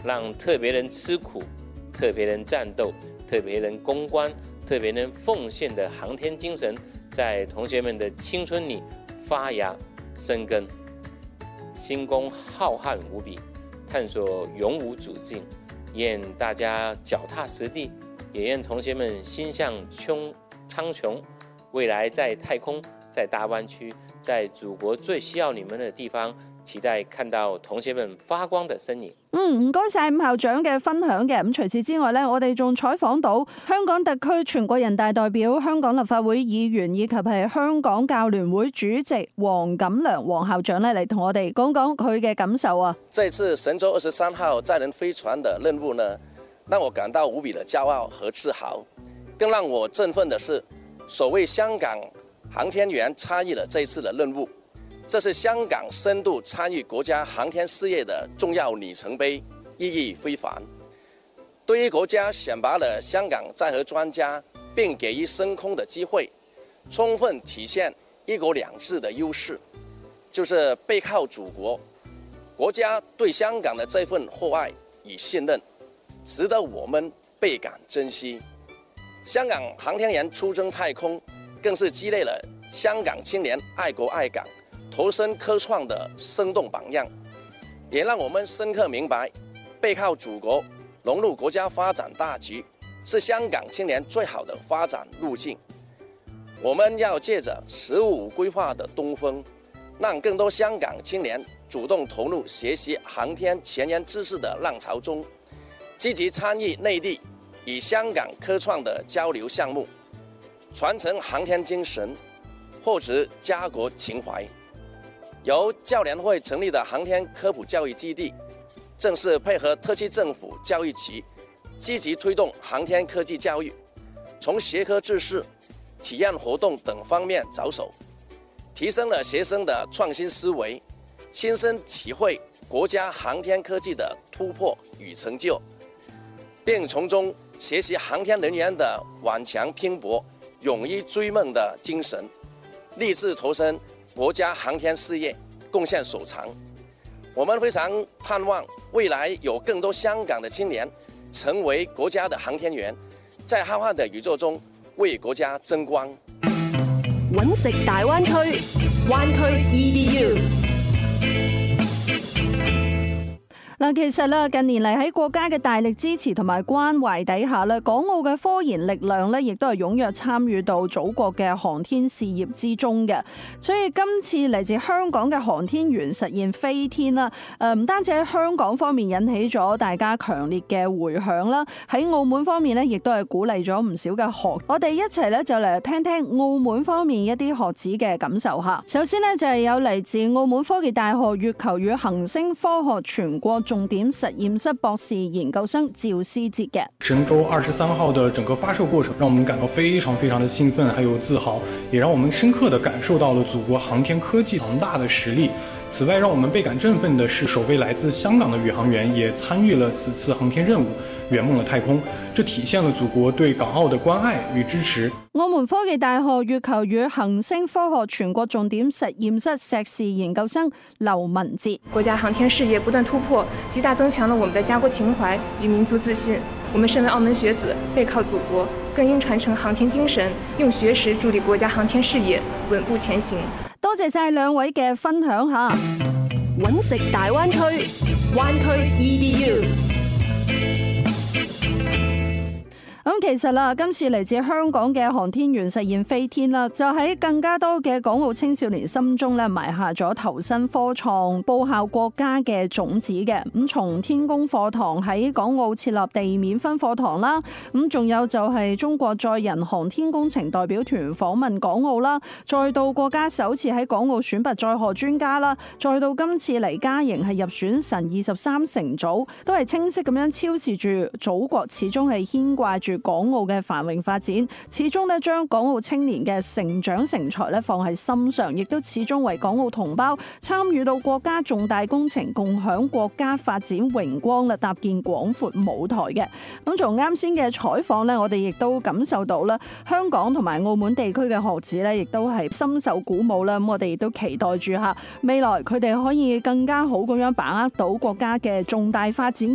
让特别人吃苦、特别人战斗、特别人攻关、特别人奉献的航天精神，在同学们的青春里发芽生根。星空浩瀚无比，探索永无止境。愿大家脚踏实地，也愿同学们心向苍穹。未来在太空，在大灣區，在祖國最需要你們的地方，期待看到同學們發光的身影。 唔該晒伍校長嘅分享嘅。咁除此之外呢，我哋仲採訪到香港特區全國人大代表、香港立法會議員以及係香港教聯會主席黃錦良黃校長呢，嚟同我哋講講佢嘅感受啊。 這次神舟23號載人飛船的任務呢，讓我感到無比的驕傲和自豪。更讓我振奮的是，首位香港航天員參與了這次的任務，這是香港深度參與國家航天事業的重要里程碑，意義非凡。對於國家選拔了香港載荷專家，並給予升空的機會，充分體現一國兩制的優勢，就是背靠祖國，國家對香港的這份厚愛與信任，值得我們倍感珍惜。香港航天員出征太空，更是激勵了香港青年愛國愛港、投身科創的生動榜樣，也讓我們深刻明白，背靠祖國、融入國家發展大局，是香港青年最好的發展路徑。我們要借着15規劃的東風，讓更多香港青年主動投入學習航天前沿知識的浪潮中，積極參與內地與香港科創的交流項目，傳承航天精神，厚植家國情懷。由教聯會成立的航天科普教育基地，正是配合特區政府教育局，積極推動航天科技教育，從學科知識、體驗活動等方面着手，提升了學生的創新思維，親身體會國家航天科技的突破與成就，並從中學習航天人員的頑強拼搏、勇於追夢的精神，立志投身國家航天事業，貢獻所長。我們非常盼望未來有更多香港的青年成為國家的航天員，在浩瀚的宇宙中為國家爭光。 揾食大灣區，灣區 EDU。 嗱，其實咧近年嚟喺國家嘅大力支持同埋關懷底下咧，港澳嘅科研力量咧，亦都係踴躍參與到祖國嘅航天事業之中嘅。所以今次嚟自香港嘅航天員實現飛天啦，唔單止喺香港方面引起咗大家強烈嘅迴響啦，喺澳門方面咧，亦都係鼓勵咗唔少嘅學。我哋一齊咧就嚟聽聽澳門方面一啲學子嘅感受嚇。首先呢，就係有嚟自澳門科技大學月球與行星科學全國重點實驗室博士研究生趙思哲嘅。 神舟23號的整個發射過程，讓我們感到非常非常的興奮，還有自豪，也讓我們深刻地感受到了祖國航天科技龐大的實力。此外，讓我們倍感振奮的是，首位來自香港的宇航員也參與了此次航天任務，圓夢了太空。這體現了祖國對港澳的關愛與支持。 澳門科技大學月球與行星科學全國重點實驗室碩士研究生劉文哲。 國家航天事業不斷突破，極大增強了我們的家國情懷與民族自信。我們身為澳門學子，背靠祖國，更應傳承航天精神，用學識助力國家航天事業穩步前行。 多謝晒兩位嘅分享吓。 揾食大灣區，灣區 EDU。 咁其實啦，今次嚟自香港嘅航天員實現飛天啦，就喺更加多嘅港澳青少年心中咧埋下咗投身科創、報效國家嘅種子嘅。咁從天宮課堂喺港澳設立地面分課堂啦，咁仲有就係中國載人航天工程代表團訪問港澳啦，再到國家首次喺港澳選拔載荷專家啦，再到今次黎嘉瑩係入選神23乘組，都係清晰咁樣昭示住祖國始終係牽掛住港澳嘅繁榮發展，始終咧將港澳青年嘅成長成才咧放喺心上，亦都始終為港澳同胞參與到國家重大工程，共享國家發展榮光啦，搭建廣闊舞台嘅。咁從啱先嘅採訪咧，我哋亦都感受到啦，香港同埋澳門地區嘅學子咧，亦都係深受鼓舞啦。咁我哋亦都期待住下未來佢哋可以更加好咁樣把握到國家嘅重大發展。